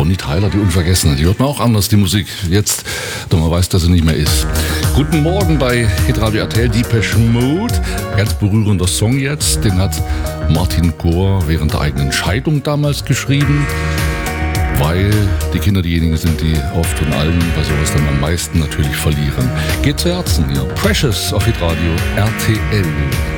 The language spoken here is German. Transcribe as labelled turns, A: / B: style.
A: Bonnie Tyler, die Unvergessene. Die hört man auch anders, die Musik. Jetzt, da man weiß, dass sie nicht mehr ist. Guten Morgen bei Hitradio RTL, Depeche Mode. Ganz berührender Song jetzt. Den hat Martin Gore während der eigenen Scheidung damals geschrieben. Weil die Kinder diejenigen sind, die oft von allen bei sowas dann am meisten natürlich verlieren. Geht zu Herzen hier. Precious auf Hitradio RTL.